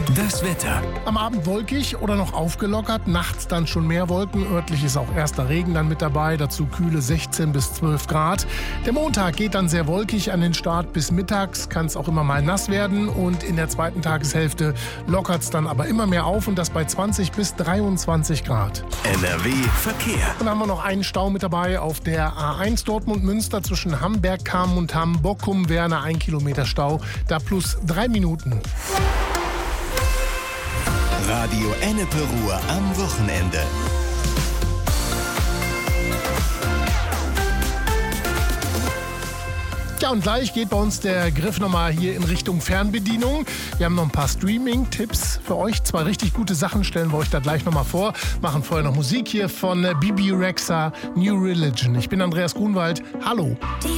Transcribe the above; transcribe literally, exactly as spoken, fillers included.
Das Wetter. Am Abend wolkig oder noch aufgelockert, nachts dann schon mehr Wolken. Örtlich ist auch erster Regen dann mit dabei, dazu kühle sechzehn bis zwölf Grad. Der Montag geht dann sehr wolkig an den Start bis mittags, kann es auch immer mal nass werden. Und in der zweiten Tageshälfte lockert es dann aber immer mehr auf und das bei zwanzig bis dreiundzwanzig Grad. N R W Verkehr. Und dann haben wir noch einen Stau mit dabei auf der A eins Dortmund-Münster zwischen Hamberg, Kamen und Hamm, Bockum, Werne, ein Kilometer Stau, da plus drei Minuten. Radio Ennepe Ruhr am Wochenende. Ja, und gleich geht bei uns der Griff nochmal hier in Richtung Fernbedienung. Wir haben noch ein paar Streaming-Tipps für euch. Zwei richtig gute Sachen stellen wir euch da gleich nochmal vor. Machen vorher noch Musik hier von Bibi Rexha, New Religion. Ich bin Andreas Grunwald. Hallo.